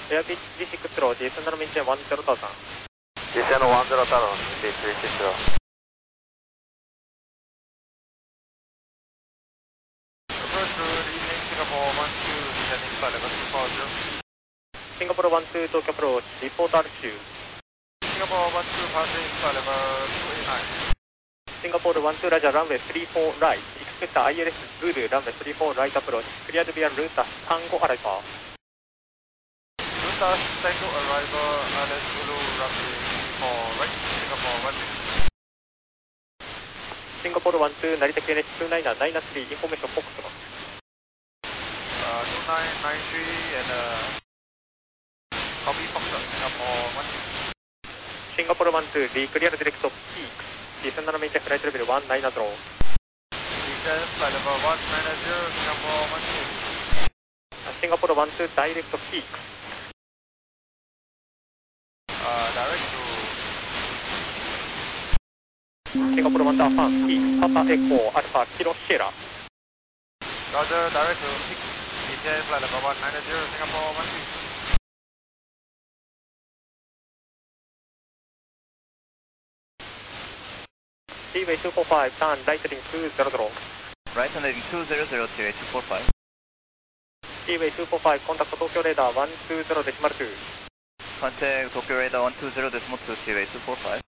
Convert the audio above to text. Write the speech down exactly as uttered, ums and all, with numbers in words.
Air pitch G six zero, descend and maintain one zero thousand. Descend one zero thousand, speed three six zero. Approach to evening Singapore one two, descending flight level two four zero. Singapore one two, Tokyo approach, report altitude. Singapore one two, passing flight level two eight nine. Singapore one two, Roger, runway three four right. Expect I L S Zulu, runway three four right approach. Cleared via Ruta Tango arrival. Ruta Tango arrival, I L S Zulu, runway three four right, Singapore one two. Singapore one two, Narita Q N H two nine nine three, information Foxtrot. Uh, two nine nine three and uh, copy Foxtrot, Singapore one two. Singapore one two, declare direct of peaks. Descend and maintain flight level one nine zero. Descend flight level one nine zero, Singapore one two. Singapore one two, direct of peaks. Uh, direct to Singapore one two, affirm peaks, Papa Echo, Alpha Kilo Sierra. Roger, direct to peaks. Descend flight level one nine zero, Singapore one two. Seaway two four five, turn right heading two zero zero. Right hand heading two zero zero, Seaway two four five. Seaway two four five, contact Tokyo radar one two zero decimal two. Contact Tokyo radar one two zero decimal two, Seaway two four five.